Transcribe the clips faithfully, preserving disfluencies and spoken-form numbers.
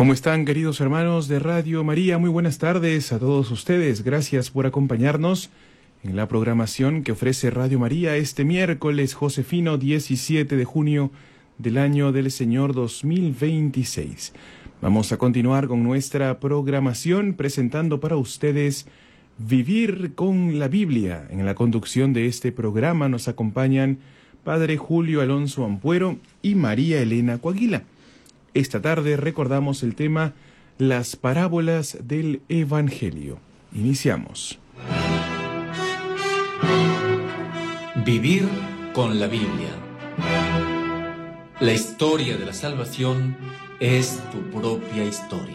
¿Cómo están, queridos hermanos de Radio María? Muy buenas tardes a todos ustedes. Gracias por acompañarnos en la programación que ofrece Radio María este miércoles josefino diecisiete de junio del año del Señor dos mil veintiséis. Vamos a continuar con nuestra programación presentando para ustedes Vivir con la Biblia. En la conducción de este programa nos acompañan Padre Julio Alonso Ampuero y María Elena Coaguila. Esta tarde recordamos el tema Las parábolas del Evangelio. Iniciamos. Vivir con la Biblia. La historia de la salvación es tu propia historia.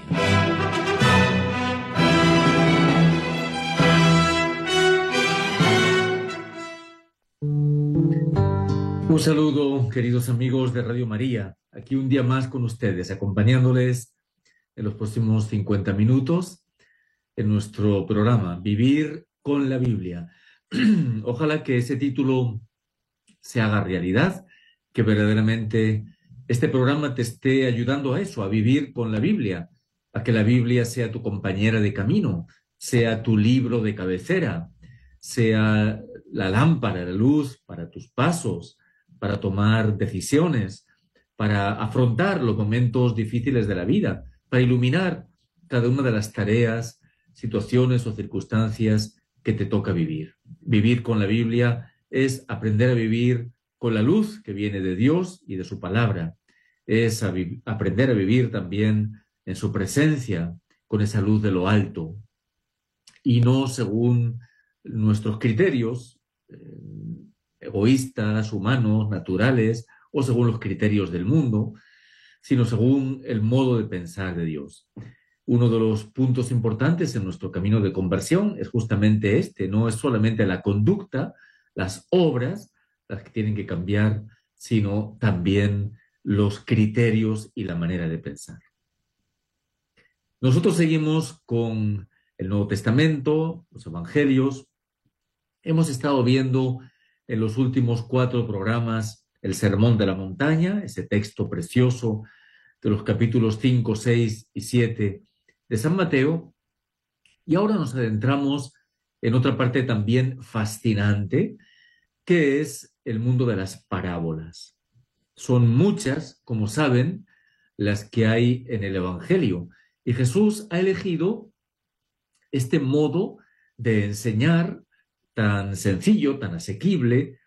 Un saludo, queridos amigos de Radio María. Aquí un día más con ustedes, acompañándoles en los próximos cincuenta minutos en nuestro programa Vivir con la Biblia. Ojalá que ese título se haga realidad, que verdaderamente este programa te esté ayudando a eso, a vivir con la Biblia, a que la Biblia sea tu compañera de camino, sea tu libro de cabecera, sea la lámpara, la luz para tus pasos, para tomar decisiones, para afrontar los momentos difíciles de la vida, para iluminar cada una de las tareas, situaciones o circunstancias que te toca vivir. Vivir con la Biblia es aprender a vivir con la luz que viene de Dios y de su palabra. Es a vi- aprender a vivir también en su presencia, con esa luz de lo alto, y no según nuestros criterios eh, egoístas, humanos, naturales, o según los criterios del mundo, sino según el modo de pensar de Dios. Uno de los puntos importantes en nuestro camino de conversión es justamente este, no es solamente la conducta, las obras, las que tienen que cambiar, sino también los criterios y la manera de pensar. Nosotros seguimos con el Nuevo Testamento, los Evangelios. Hemos estado viendo en los últimos cuatro programas el Sermón de la Montaña, ese texto precioso de los capítulos cinco, seis y siete de San Mateo. Y ahora nos adentramos en otra parte también fascinante, que es el mundo de las parábolas. Son muchas, como saben, las que hay en el Evangelio. Y Jesús ha elegido este modo de enseñar tan sencillo, tan asequible,